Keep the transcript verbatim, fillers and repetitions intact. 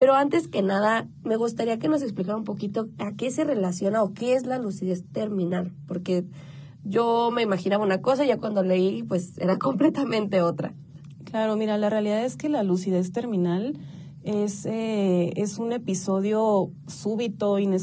Pero antes que nada, me gustaría que nos explicara un poquito a qué se relaciona o qué es la lucidez terminal, porque yo me imaginaba una cosa y ya cuando leí, pues era completamente otra. Claro, mira, la realidad es que la lucidez terminal es, eh, es un episodio súbito, inesperado,